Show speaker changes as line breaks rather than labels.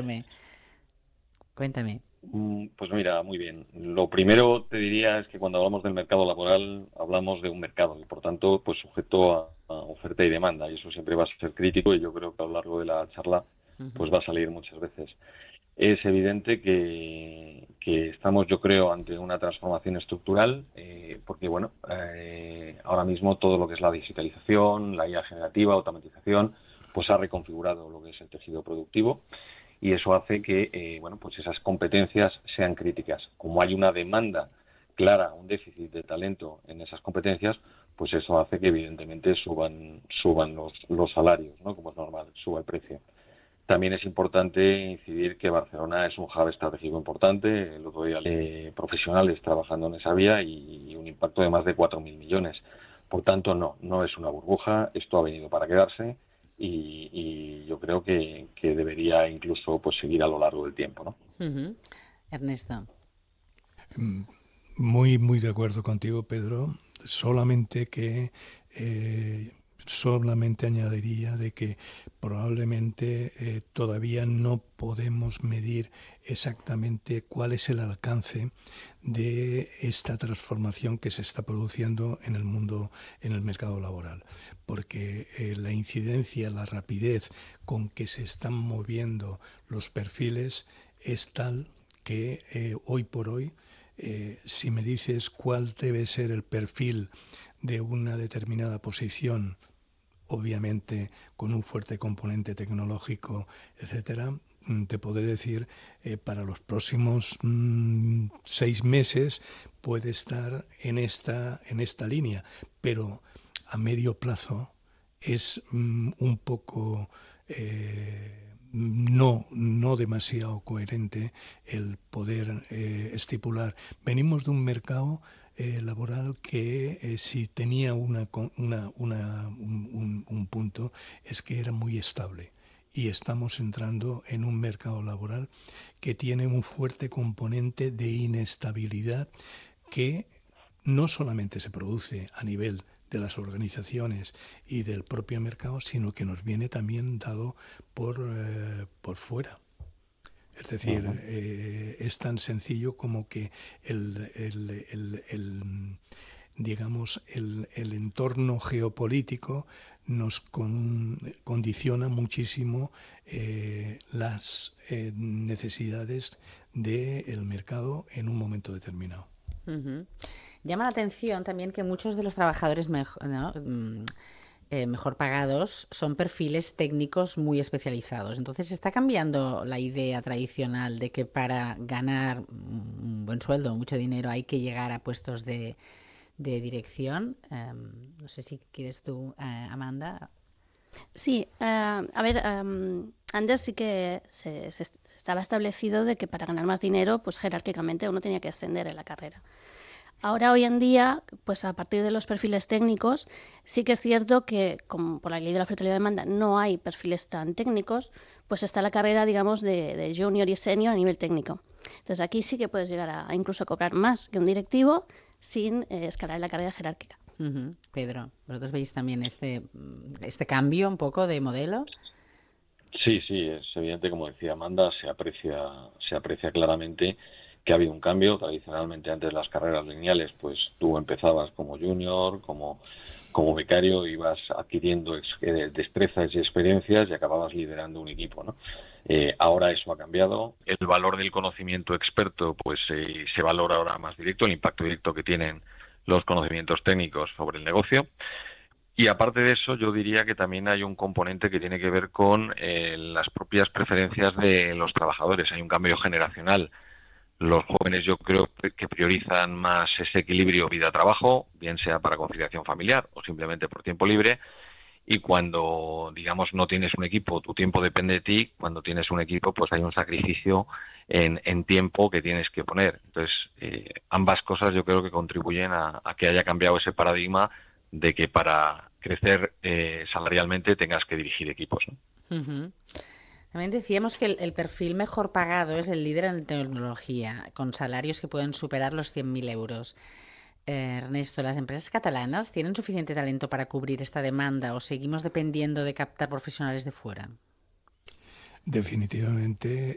Cuéntame.
Pues mira, muy bien. Lo primero te diría es que cuando hablamos del mercado laboral hablamos de un mercado y por tanto pues sujeto a oferta y demanda y eso siempre va a ser crítico y yo creo que a lo largo de la charla
Ujú.
pues va a salir muchas veces. Es evidente que estamos, yo creo, ante una transformación estructural, porque bueno, ahora mismo todo lo que es la digitalización, la IA generativa, automatización, pues ha reconfigurado lo que es el tejido productivo y eso hace que, bueno, pues esas competencias sean críticas. Como hay una demanda clara, un déficit de talento en esas competencias, pues eso hace que evidentemente suban los salarios, ¿no? Como es normal, suba el precio. También es importante incidir que Barcelona es un hub estratégico importante. El otro día profesionales trabajando en esa vía y un impacto de más de 4.000 millones. Por tanto, no es una burbuja. Esto ha venido para quedarse y yo creo que debería incluso pues seguir a lo largo del tiempo, ¿no?
Ujú. Ernesto.
Mm, Muy, muy de acuerdo contigo, Pedro. Solamente que solamente añadiría de que probablemente todavía no podemos medir exactamente cuál es el alcance de esta transformación que se está produciendo en el mundo, en el mercado laboral, porque la incidencia, la rapidez con que se están moviendo los perfiles es tal que hoy por hoy si me dices cuál debe ser el perfil de una determinada posición, obviamente con un fuerte componente tecnológico, etcétera, te podré decir para los próximos 6 meses puede estar en esta línea, pero a medio plazo es un poco no demasiado coherente el poder estipular. Venimos de un mercado laboral que si tenía un punto es que era muy estable y estamos entrando en un mercado laboral que tiene un fuerte componente de inestabilidad que no solamente se produce a nivel de las organizaciones y del propio mercado, sino que nos viene también dado por fuera. Es decir,
Uh-huh.
es tan sencillo como que digamos, el entorno geopolítico nos condiciona muchísimo las necesidades del mercado en un momento determinado.
Ujú. Llama la atención también que muchos de los trabajadores mejor pagados son perfiles técnicos muy especializados. Entonces está cambiando la idea tradicional de que para ganar un buen sueldo, mucho dinero, hay que llegar a puestos de dirección. No sé si quieres tú, Amanda.
Sí, a ver, antes sí que se estaba establecido de que para ganar más dinero, pues jerárquicamente uno tenía que ascender en la carrera. Ahora, hoy en día, pues a partir de los perfiles técnicos, sí que es cierto que, como por la ley de la oferta y la demanda, no hay perfiles tan técnicos, pues está la carrera, digamos, de junior y senior a nivel técnico. Entonces aquí sí que puedes llegar a incluso a cobrar más que un directivo sin escalar en la carrera jerárquica.
Uh-huh. Pedro, ¿vosotros veis también este cambio un poco de modelo?
Sí, es evidente, como decía Amanda, se aprecia claramente que ha habido un cambio. Tradicionalmente, antes las carreras lineales, pues tú empezabas como junior, como becario, ibas adquiriendo destrezas y experiencias y acababas liderando un equipo, ¿no? Ahora eso ha cambiado. El valor del conocimiento experto, pues se valora ahora más directo, el impacto directo que tienen los conocimientos técnicos sobre el negocio. Y aparte de eso, yo diría que también hay un componente que tiene que ver con las propias preferencias de los trabajadores. Hay un cambio generacional. Los jóvenes yo creo que priorizan más ese equilibrio vida-trabajo, bien sea para conciliación familiar o simplemente por tiempo libre. Y cuando, digamos, no tienes un equipo, tu tiempo depende de ti, cuando tienes un equipo, pues hay un sacrificio en tiempo que tienes que poner. Entonces, ambas cosas yo creo que contribuyen a que haya cambiado ese paradigma de que para crecer salarialmente tengas que dirigir equipos, ¿no?
Uh-huh. También decíamos que el perfil mejor pagado es el líder en tecnología, con salarios que pueden superar los 100.000 euros. Ernesto, ¿las empresas catalanas tienen suficiente talento para cubrir esta demanda o seguimos dependiendo de captar profesionales de fuera?
Definitivamente